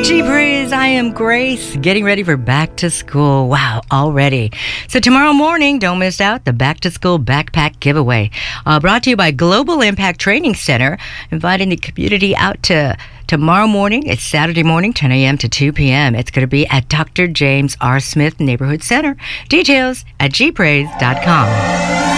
G-Breeze, I am Grace, getting ready for back to school. Wow, already. So tomorrow morning, don't miss out, the back to school backpack giveaway. Brought to you by Global Impact Training Center, inviting the community out to tomorrow morning. It's Saturday morning, 10 a.m. to 2 p.m. It's going to be at Dr. James R. Smith Neighborhood Center. Details at gpraise.com.